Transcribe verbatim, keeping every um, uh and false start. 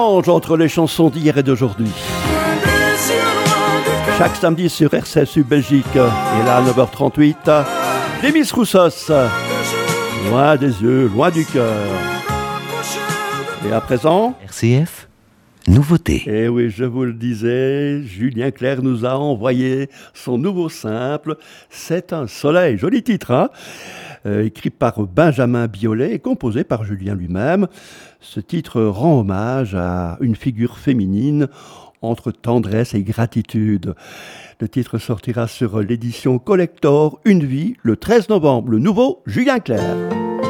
mélange entre les chansons d'hier et d'aujourd'hui. Chaque samedi sur R C S U Belgique. Et là, à neuf heures trente-huit, Demis Roussos. Loin des yeux, loin du cœur. Et à présent, R C F, nouveauté. Et oui, je vous le disais, Julien Clerc nous a envoyé son nouveau simple. C'est un soleil, joli titre, hein, euh, écrit par Benjamin Biolay et composé par Julien lui-même. Ce titre rend hommage à une figure féminine entre tendresse et gratitude. Le titre sortira sur l'édition Collector Une Vie le treize novembre. Le nouveau Julien Clerc.